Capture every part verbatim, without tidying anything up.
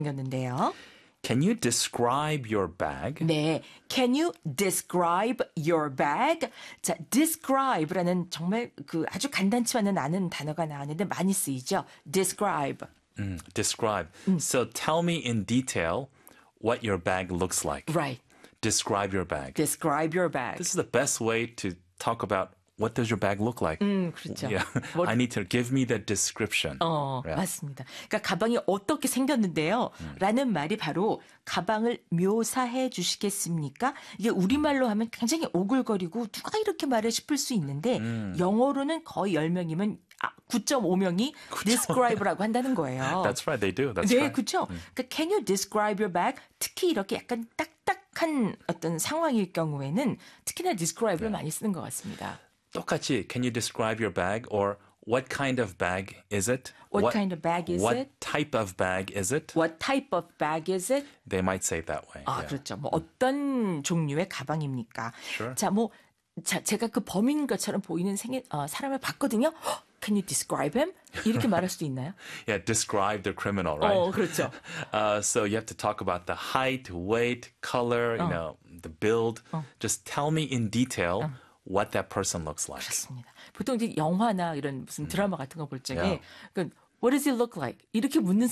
생겼는데요. Can you describe your bag? 네, can you describe your bag? 자, describe라는 정말 그 아주 간단치만은 않은 단어가 나왔는데 많이 쓰이죠. describe. Mm, describe. So tell me in detail what your bag looks like. Right. Describe your bag. Describe your bag. This is the best way to talk about what does your bag look like. 음, 그렇죠. Yeah. 뭐, I need to give me the description. 어, Yeah. 맞습니다. 그러니까 가방이 어떻게 생겼는데요? 음. 라는 말이 바로 가방을 묘사해 주시겠습니까? 이게 우리말로 하면 굉장히 오글거리고 누가 이렇게 말해 싶을 수 있는데 음. 영어로는 거의 열 명이면 구 점 오 명이 describe라고 한다는 거예요. That's right, they do. That's 네, right. 그렇죠. 그러니까 can you describe your bag? 특히 이렇게 약간 딱딱한 어떤 상황일 경우에는 특히나 describe를 네. 많이 쓰는 것 같습니다. 똑같이 can you describe your bag or what kind of bag is it? What kind of bag is what it? type of bag is it? What type of bag is it? They might say it that way. 아, yeah. 그렇죠. 뭐 어떤 종류의 가방입니까? Sure. 자, 뭐 자, 제가 그 범인 것처럼 보이는 생일, 어, 사람을 봤거든요. Can you describe him? 이렇게 말할 수도 있나요? Yeah, describe the criminal, right? 어, 그렇죠. Uh, so you have to talk about the height, weight, color, you know, the build. Just tell me in detail what that person looks like. 그렇습니다. 보통 이제 영화나 이런 무슨 드라마 같은 거 볼 적에 Yeah. 그 What does it look like? 이렇게 묻는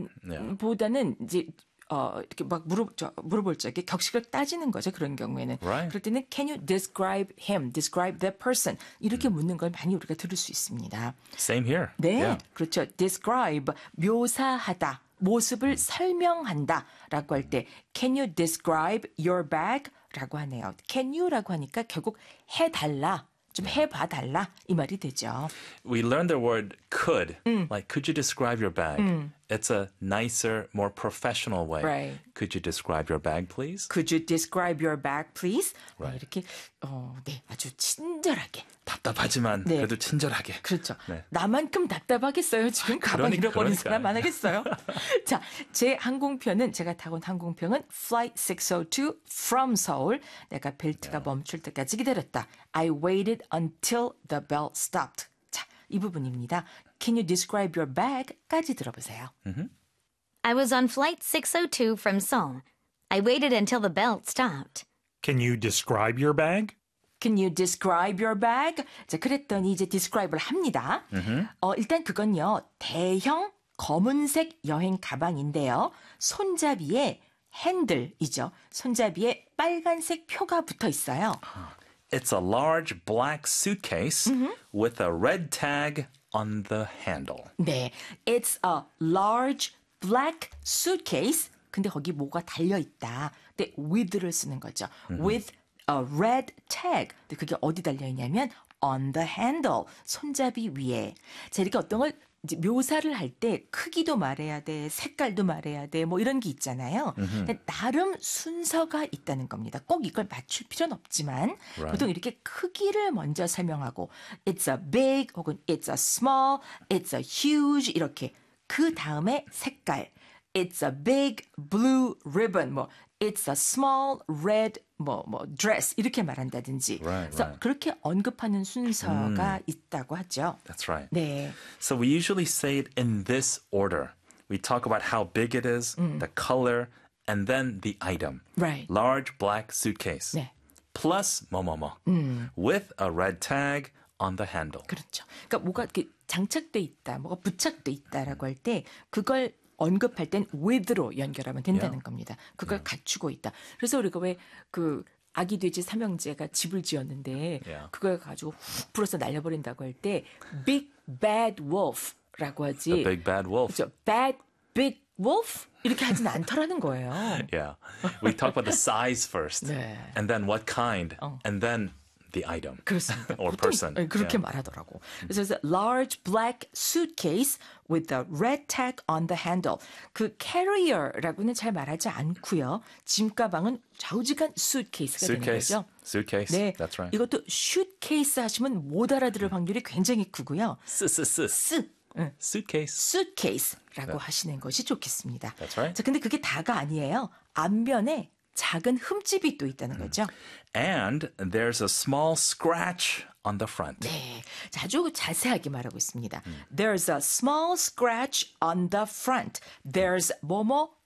사람보다는 이제 어, 이렇게 막 물어, 저, 물어볼 적에 격식을 따지는 거죠. 그런 경우에는. Right. 그럴 때는 Can you describe him? Describe that person? 이렇게 묻는 걸 많이 우리가 들을 수 있습니다. Same here. 네, Yeah. 그렇죠. describe, 묘사하다, 모습을 설명한다 라고 할 때 Can you describe your bag? 라고 하네요. Can you라고 하니까 결국 해달라, 좀 해봐달라 이 말이 되죠. We learned the word could. Like, could you describe your bag? It's a nicer, more professional way. Right. Could you describe your bag, please? Could you describe your bag, please? Right. 네, 이렇게 어, 네, 아주 친절하게. 답답하지만 네. 그래도 친절하게. 그렇죠. 네. 나만큼 답답하겠어요. 지금 가방 그러니까, 잃어버린 그러니까. 사람 많으겠어요. 자, 제 항공편은 제가 타고 온 항공편은 Flight 식스오투 from Seoul. 내가 벨트가 멈출 때까지 기다렸다. I waited until the bell stopped. 자, 이 부분입니다. Can you describe your bag?까지 들어보세요. I was on flight six oh two from Seoul. I waited until the belt stopped. Can you describe your bag? Can you describe your bag? 자, 그랬더니 이제 describe를 합니다. 어, 일단 그건요, 대형 검은색 여행 가방인데요. 손잡이에 핸들이죠. 손잡이에 빨간색 표가 붙어 있어요. It's a large black suitcase with a red tag on the handle. 네, it's a large black suitcase. 근데 거기 뭐가 달려 있다. 근데 with를 쓰는 거죠. With a red tag. 근데 그게 어디 달려 있냐면 on the handle. 손잡이 위에. 자, 이렇게 어떤 걸 이제 묘사를 할 때 크기도 말해야 돼, 색깔도 말해야 돼, 뭐 이런 게 있잖아요. 근데 나름 순서가 있다는 겁니다. 꼭 이걸 맞출 필요는 없지만 Right. 보통 이렇게 크기를 먼저 설명하고 it's a big 혹은 it's a small, it's a huge 이렇게 그 다음에 색깔 it's a big blue ribbon 뭐 it's a small red 뭐, 뭐 dress 이렇게 말한다든지 Right, 그래서 right. 그렇게 언급하는 순서가 있다고 하죠. That's right. 네. So we usually say it in this order. We talk about how big it is, the color, and then the item. Right. Large black suitcase. 네. Plus 뭐뭐뭐. With a red tag on the handle. 그렇죠. 그러니까 뭐가 이렇게 장착돼 있다, 뭐가 부착돼 있다라고 할 때 그걸 언급할 땐 with로 연결하면 된다는 Yeah. 겁니다. 그걸 갖추고 있다. 그래서 우리가 왜 그 아기 돼지 삼형제가 집을 지었는데 Yeah. 그걸 가지고 훅 불어서 날려버린다고 할 때 big bad wolf라고 하지. The big bad wolf. 그렇죠. bad big wolf 이렇게 하지는 않더라는 거예요. Yeah. We talk about the size first. 네. And then what kind. And then the item. 그렇습니다. Or 보통 person. 그렇게 Yeah. 말하더라고. 그래서 large black suitcase with a red tag on the handle. 그 carrier라고는 잘 말하지 않고요. 짐 가방은 좌우지간 suitcase가 되는 Suitcase. 거죠. Suitcase. 네, That's right. 이것도 suitcase 하시면 못 알아들을 확률이 굉장히 크고요. 쓰쓰쓰. 쓰, 응. Suitcase. suitcase라고 하시는 것이 좋겠습니다. That's right. 자, 근데 그게 다가 아니에요. 앞면에 작은 흠집이 또 있다는 거죠. And there's a small scratch on the front. 네, 자, 아주 자세하게 말하고 있습니다. There's a small scratch on the front. There's 뭐뭐